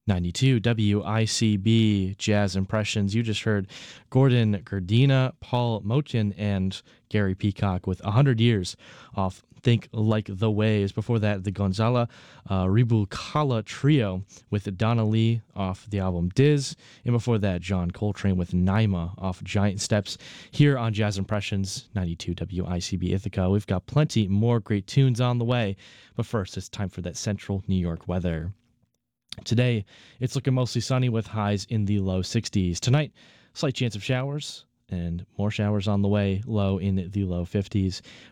92 WICB Jazz Impressions. You just heard Gordon Gardina, Paul Motian, and Gary Peacock with 100 Years off Think Like the Waves. Before that, the Gonzala Ribukala Trio with Donna Lee off the album Diz. And before that, John Coltrane with Naima off Giant Steps here on Jazz Impressions, 92 WICB Ithaca. We've got plenty more great tunes on the way. But first, it's time for that central New York weather. Today, it's looking mostly sunny with highs in the low 60s. Tonight, slight chance of showers and more showers on the way, low in the low 50s.